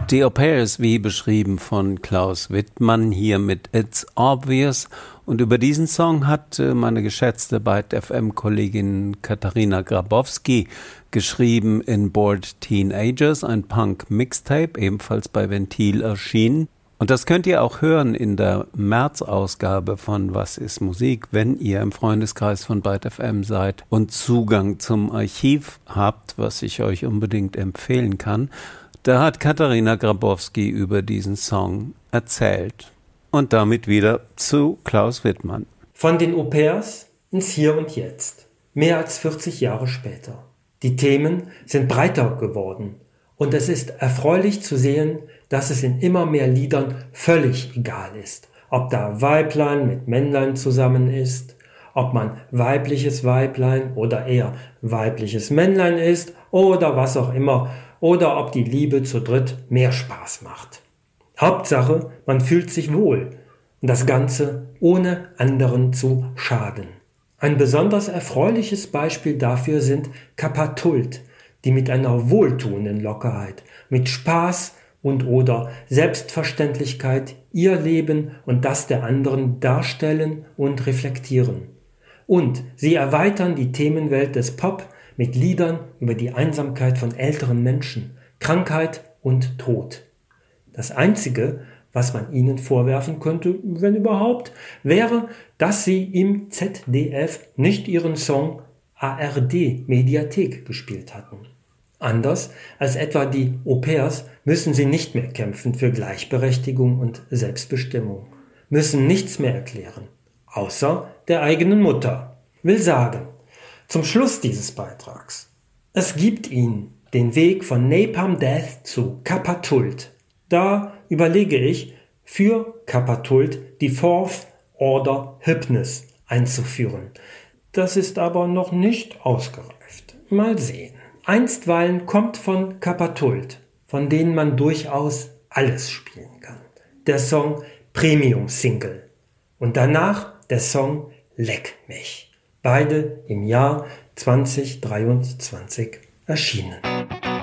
Die Au Pairs, wie beschrieben von Klaus Wittmann, hier mit It's Obvious. Und über diesen Song hat meine geschätzte Byte FM-Kollegin Katharina Grabowski geschrieben in Bored Teenagers, ein Punk-Mixtape, ebenfalls bei Ventil erschienen. Und das könnt ihr auch hören in der März-Ausgabe von Was ist Musik, wenn ihr im Freundeskreis von Byte FM seid und Zugang zum Archiv habt, was ich euch unbedingt empfehlen kann. Da hat Katharina Grabowski über diesen Song erzählt. Und damit wieder zu Klaus Wittmann. Von den Au Pairs ins Hier und Jetzt. Mehr als 40 Jahre später. Die Themen sind breiter geworden. Und es ist erfreulich zu sehen, dass es in immer mehr Liedern völlig egal ist, ob da Weiblein mit Männlein zusammen ist, ob man weibliches Weiblein oder eher weibliches Männlein ist oder was auch immer, oder ob die Liebe zu dritt mehr Spaß macht. Hauptsache, man fühlt sich wohl und das Ganze ohne anderen zu schaden. Ein besonders erfreuliches Beispiel dafür sind Kappa-Tult, die mit einer wohltuenden Lockerheit, mit Spaß und oder Selbstverständlichkeit ihr Leben und das der anderen darstellen und reflektieren. Und sie erweitern die Themenwelt des Pop mit Liedern über die Einsamkeit von älteren Menschen, Krankheit und Tod. Das Einzige, was man ihnen vorwerfen könnte, wenn überhaupt, wäre, dass sie im ZDF nicht ihren Song ARD Mediathek gespielt hatten. Anders als etwa die Au Pairs müssen sie nicht mehr kämpfen für Gleichberechtigung und Selbstbestimmung, müssen nichts mehr erklären, außer der eigenen Mutter. Will sagen, zum Schluss dieses Beitrags, es gibt ihn, den Weg von Napalm Death zu Kappa-Tult. Da überlege ich, für Kappa-Tult die Fourth Order Hypness einzuführen. Das ist aber noch nicht ausgereift. Mal sehen. Einstweilen kommt von Kappa-Tult, von denen man durchaus alles spielen kann. Der Song Premium Single. Und danach der Song Leck mich. Beide im Jahr 2023 erschienen.